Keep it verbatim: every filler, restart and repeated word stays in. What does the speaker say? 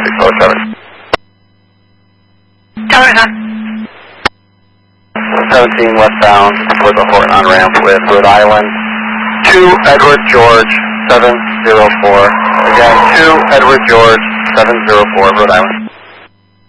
six four seven. Tower on. seventeen westbound for the Horton on ramp with Rhode Island. two Edward George seven zero four. Again, two Edward George seven zero four, Rhode Island.